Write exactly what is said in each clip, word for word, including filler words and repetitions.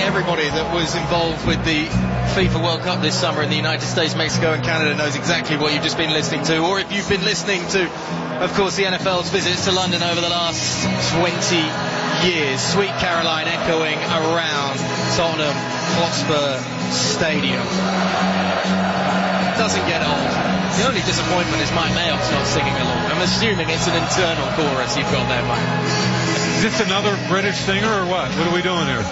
everybody that was involved with the FIFA World Cup this summer in the United States, Mexico and Canada knows exactly what you've just been listening to. Or if you've been listening to, of course, the N F L's visits to London over the last twenty years. Sweet Caroline echoing around Tottenham Hotspur Stadium. Doesn't get old. The only disappointment is Mike Mayock's not singing along. I'm assuming it's an internal chorus you've got there, Mike. Is this another British singer or what? What are we doing here?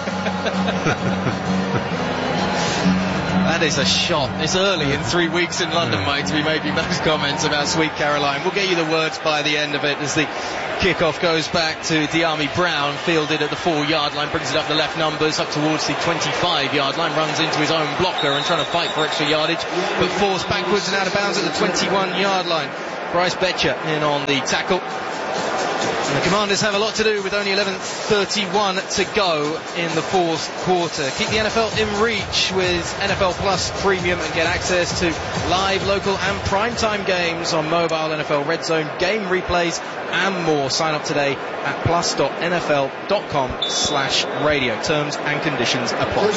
That is a shot. It's early in three weeks in London, Mike, to be making those comments about Sweet Caroline. We'll get you the words by the end of it as the kickoff goes back to Diami Brown, fielded at the four-yard line, brings it up the left numbers, up towards the twenty-five-yard line, runs into his own blocker and trying to fight for extra yardage, but forced backwards and out of bounds at the twenty-one-yard line. Bryce Betcher in on the tackle. And the Commanders have a lot to do with only eleven thirty-one to go in the fourth quarter. Keep the N F L in reach with N F L Plus Premium and get access to live, local and primetime games on mobile, N F L Red Zone, game replays and more. Sign up today at plus.nfl.com slash radio. Terms and conditions apply.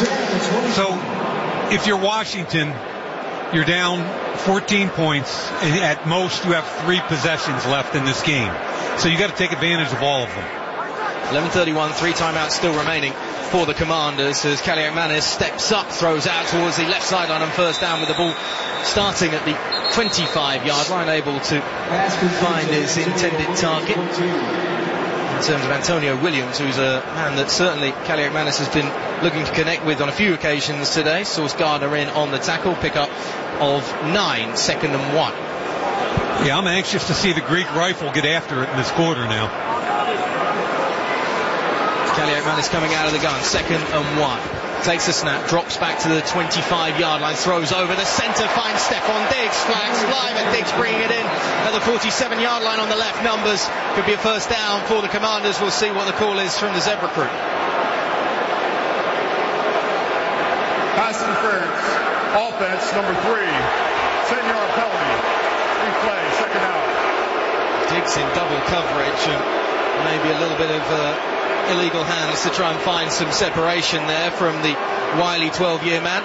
So if you're Washington, you're down fourteen points, and at most you have three possessions left in this game. So you got to take advantage of all of them. eleven thirty-one, three timeouts still remaining for the Commanders as Kaliakmanis steps up, throws out towards the left sideline on first down with the ball starting at the twenty-five-yard line, able to find his intended target. In terms of Antonio Williams, who's a man that certainly Kaliakmanis has been looking to connect with on a few occasions today. Sauce Gardner in on the tackle, pickup of nine, second and one. Yeah, I'm anxious to see the Greek rifle get after it in this quarter now. Kaliakmanis coming out of the gun, second and one. Takes a snap, drops back to the twenty-five-yard line, throws over the centre, finds Stephon Diggs, flags fly, but Diggs bringing it in at the forty-seven-yard line on the left numbers. Could be a first down for the Commanders. We'll see what the call is from the Zebra crew. Pass interference, offense number three, ten-yard penalty, replay, second out. Diggs in double coverage and maybe a little bit of uh, illegal hands to try and find some separation there from the wily twelve-year man.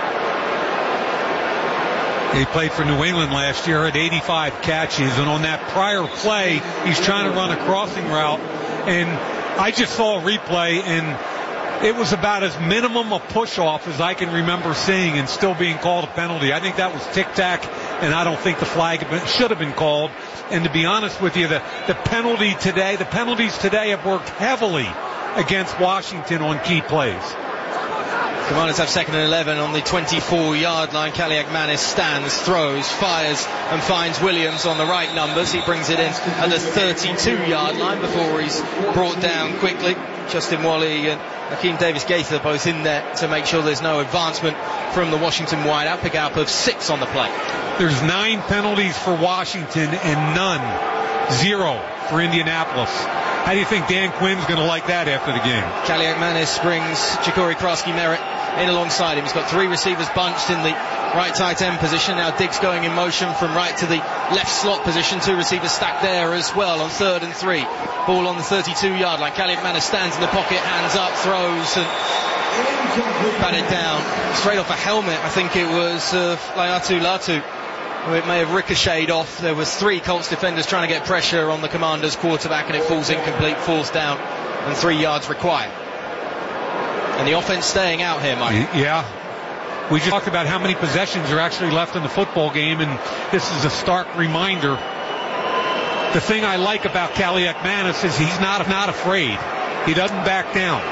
He played for New England last year at eighty-five catches, and on that prior play, he's trying to run a crossing route, and I just saw a replay, and it was about as minimum a push-off as I can remember seeing and still being called a penalty. I think that was tic-tac, and I don't think the flag should have been called. And to be honest with you, the, the penalty today, the penalties today have worked heavily against Washington on key plays. Commanders have second and eleven on the twenty-four-yard line. Kaliakmanis stands, throws, fires and finds Williams on the right numbers. He brings it in at the thirty-two-yard line before he's brought down quickly. Justin Wally and Akeem Davis-Gaither both in there to make sure there's no advancement from the Washington wideout. Pick up of six on the play. There's nine penalties for Washington and none, zero for Indianapolis. How do you think Dan Quinn's going to like that after the game? Kaliakmanis brings Ja'Cory Krosky-Merritt in alongside him. He's got three receivers bunched in the right tight end position. Now Diggs going in motion from right to the left slot position. Two receivers stacked there as well on third and three. Ball on the thirty-two-yard line. Kaliakmanis stands in the pocket, hands up, throws and batted down straight off a helmet. I think it was uh, Laiatu Latu. It may have ricocheted off. There was three Colts defenders trying to get pressure on the Commanders quarterback, and it falls incomplete, fourth down and three yards required. And the offense staying out here, Mike. Yeah. We just talked about how many possessions are actually left in the football game, and this is a stark reminder. The thing I like about Kaliakmanis is he's not, not afraid. He doesn't back down.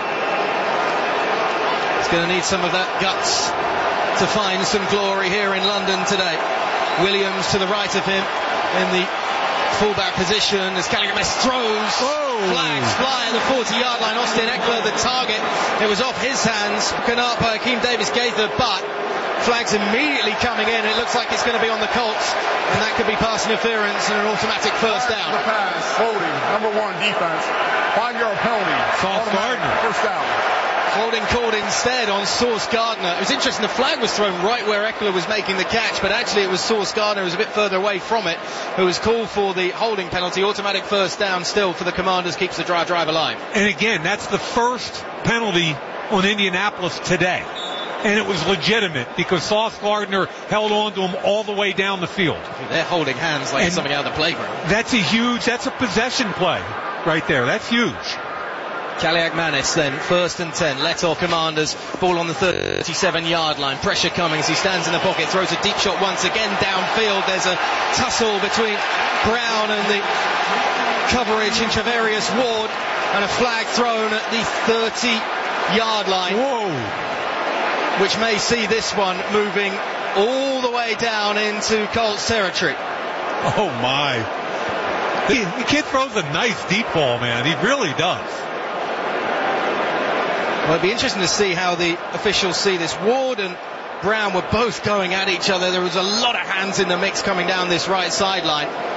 He's going to need some of that guts to find some glory here in London today. Williams to the right of him in the fullback position as Kaliakmanis throws. Whoa. Flags fly at the forty-yard line. Austin Eckler, the target. It was off his hands, broken up by Akeem Davis-Gaither, but flags immediately coming in. It looks like it's going to be on the Colts, and that could be pass interference and an automatic first down. The pass, holding, number one defense, five-yard penalty. Sauce Gardner. First down. Holding called instead on Sauce Gardner. It was interesting, the flag was thrown right where Eckler was making the catch, but actually it was Sauce Gardner who was a bit further away from it, who was called for the holding penalty. Automatic first down still for the Commanders, keeps the drive drive alive. And again, that's the first penalty on Indianapolis today. And it was legitimate because Sauce Gardner held on to him all the way down the field. They're holding hands like and something out of the playground. That's a huge, that's a possession play right there. That's huge. Kaliakmanis then, first and ten. Leto Commanders, ball on the thirty-seven yard line. Pressure coming as he stands in the pocket, throws a deep shot once again downfield. There's a tussle between Brown and the coverage in Travarius Ward, and a flag thrown at the thirty yard line. Whoa. Which may see this one moving all the way down into Colts territory. Oh my. The, the kid throws a nice deep ball, man. He really does. Well, it'd be interesting to see how the officials see this. Ward and Brown were both going at each other. There was a lot of hands in the mix coming down this right sideline.